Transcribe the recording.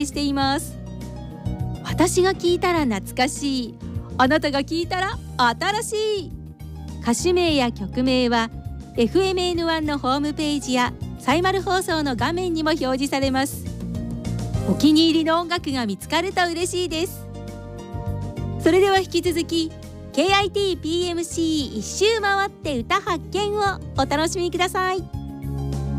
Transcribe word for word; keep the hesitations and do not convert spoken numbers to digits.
しています。私が聞いたら懐かしい、あなたが聞いたら新しい。歌手名や曲名は エフエムエヌワン のホームページやサイマル放送の画面にも表示されます。お気に入りの音楽が見つかると嬉しいです。それでは引き続き ケーアイティーピーエムシー 一周回って歌発見をお楽しみください。